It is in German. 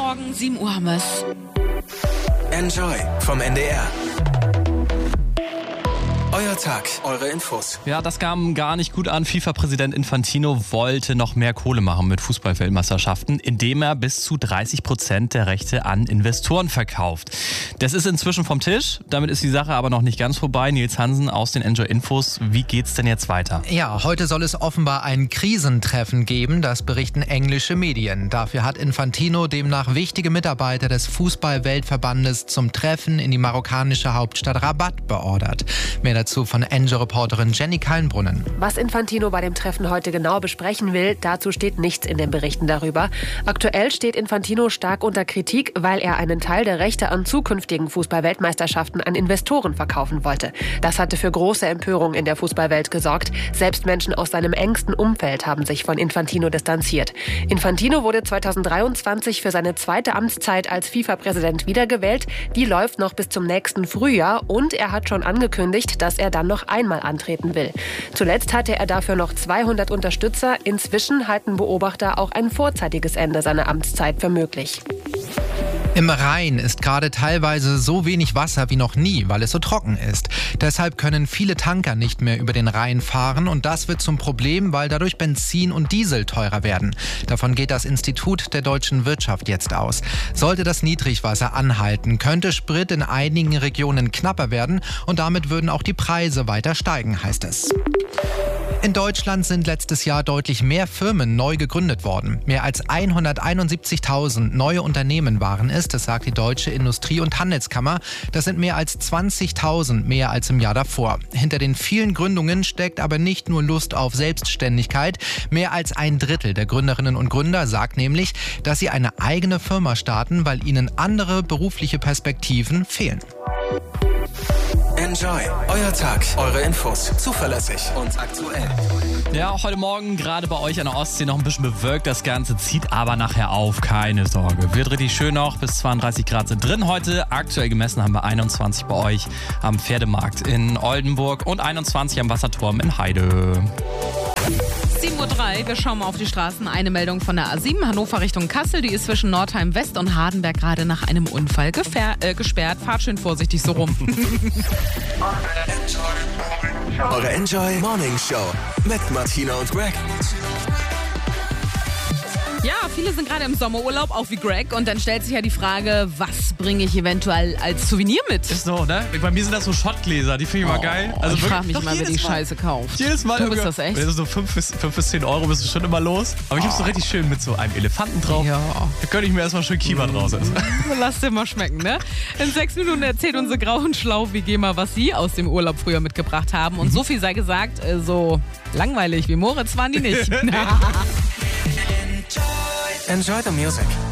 Morgen, 7 Uhr haben wir's. Enjoy vom NDR. Euer Tag, eure Infos. Ja, das kam gar nicht gut an. FIFA-Präsident Infantino wollte noch mehr Kohle machen mit Fußball-Weltmeisterschaften, indem er bis zu 30% der Rechte an Investoren verkauft. Das ist inzwischen vom Tisch. Damit ist die Sache aber noch nicht ganz vorbei. Nils Hansen aus den Enjoy Infos. Wie geht's denn jetzt weiter? Ja, heute soll es offenbar ein Krisentreffen geben. Das berichten englische Medien. Dafür hat Infantino demnach wichtige Mitarbeiter des Fußball-Weltverbandes zum Treffen in die marokkanische Hauptstadt Rabat beordert. Mehr dazu von Enjoy-Reporterin Jenny Kallenbrunnen. Was Infantino bei dem Treffen heute genau besprechen will, dazu steht nichts in den Berichten darüber. Aktuell steht Infantino stark unter Kritik, weil er einen Teil der Rechte an zukünftigen Fußball-Weltmeisterschaften an Investoren verkaufen wollte. Das hatte für große Empörung in der Fußballwelt gesorgt. Selbst Menschen aus seinem engsten Umfeld haben sich von Infantino distanziert. Infantino wurde 2023 für seine zweite Amtszeit als FIFA-Präsident wiedergewählt. Die läuft noch bis zum nächsten Frühjahr und er hat schon angekündigt, dass er dann noch einmal antreten will. Zuletzt hatte er dafür noch 200 Unterstützer. Inzwischen halten Beobachter auch ein vorzeitiges Ende seiner Amtszeit für möglich. Im Rhein ist gerade teilweise so wenig Wasser wie noch nie, weil es so trocken ist. Deshalb können viele Tanker nicht mehr über den Rhein fahren und das wird zum Problem, weil dadurch Benzin und Diesel teurer werden. Davon geht das Institut der deutschen Wirtschaft jetzt aus. Sollte das Niedrigwasser anhalten, könnte Sprit in einigen Regionen knapper werden und damit würden auch die Preise weiter steigen, heißt es. In Deutschland sind letztes Jahr deutlich mehr Firmen neu gegründet worden. Mehr als 171.000 neue Unternehmen waren es, das sagt die Deutsche Industrie- und Handelskammer. Das sind mehr als 20.000 mehr als im Jahr davor. Hinter den vielen Gründungen steckt aber nicht nur Lust auf Selbstständigkeit. Mehr als ein Drittel der Gründerinnen und Gründer sagt nämlich, dass sie eine eigene Firma starten, weil ihnen andere berufliche Perspektiven fehlen. Enjoy, euer Tag, eure Infos. Zuverlässig und aktuell. Ja, auch heute Morgen gerade bei euch an der Ostsee noch ein bisschen bewölkt. Das Ganze zieht aber nachher auf, keine Sorge. Wird richtig schön noch, bis 32 Grad sind drin heute. Aktuell gemessen haben wir 21 bei euch am Pferdemarkt in Oldenburg und 21 am Wasserturm in Heide. 7.03 Uhr, wir schauen mal auf die Straßen. Eine Meldung von der A7, Hannover Richtung Kassel. Die ist zwischen Nordheim West und Hardenberg gerade nach einem Unfall gesperrt. Fahrt schön vorsichtig so rum. Eure Enjoy Morning Show mit Martina und Greg. Ja, viele sind gerade im Sommerurlaub, auch wie Greg. Und dann stellt sich ja die Frage, was bringe ich eventuell als Souvenir mit? Ist so, ne? Bei mir sind das so Schottgläser, die finde ich immer geil. Also ich frage mich immer, wer die Scheiße kauft. Jedes Mal. Du bist das echt? Wenn du so 5 bis 10 Euro bist du schon immer los. Aber ich habe so richtig schön mit so einem Elefanten drauf. Ja. Da könnte ich mir erstmal schön Kieber draus essen. Lass dir mal schmecken, ne? In 6 Minuten erzählt unsere Grau- und Schlau-WG mal, was sie aus dem Urlaub früher mitgebracht haben. Und so viel sei gesagt, so langweilig wie Moritz waren die nicht. Enjoy the music.